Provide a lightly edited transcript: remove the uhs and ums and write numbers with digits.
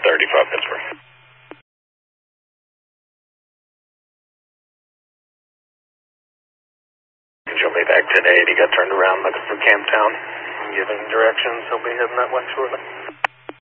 35 Pittsburgh. He'll be back today. He got turned around looking for Camptown. Giving directions. He'll be heading that way shortly.